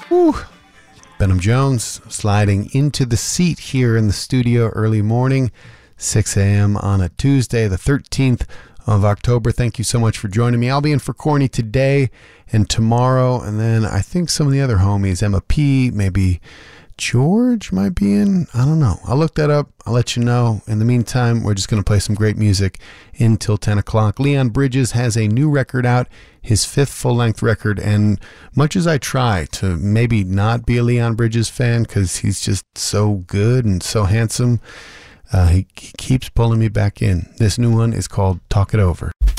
Whew. Benham Jones sliding into the seat here in the studio early morning, 6 a.m. on a Tuesday, the 13th of October. Thank you so much for joining me. I'll be in for Corny today and tomorrow, and then I think some of the other homies, Emma P., maybe George might be in. I don't know. I'll look that up. I'll let you know. In the meantime, we're just going to play some great music until 10 o'clock. Leon Bridges has a new record out, his 5th full-length record, and much as I try to maybe not be a Leon Bridges fan because he's just so good and so handsome, he keeps pulling me back in. This new one is called Talk It Over.